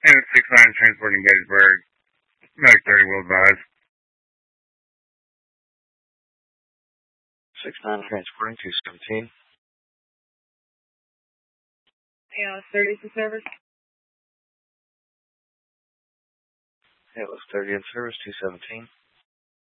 And 6-9 transporting Gettysburg. Medic 30 will advise. 6-9 transporting 217. ALS 30 to service. ALS 30 in service 217.